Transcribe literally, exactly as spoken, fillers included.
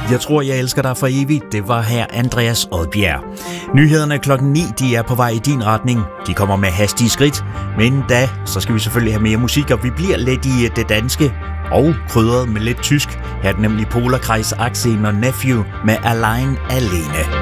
Jeg tror, jeg elsker dig for evigt. Det var her Andreas Odbjerg. Nyhederne klokken ni, de er på vej i din retning. De kommer med hastige skridt. Men da, så skal vi selvfølgelig have mere musik, og vi bliver lidt i det danske og krydret med lidt tysk. Her er det nemlig Polarkreis, Axel og Nephew med Allein Alene.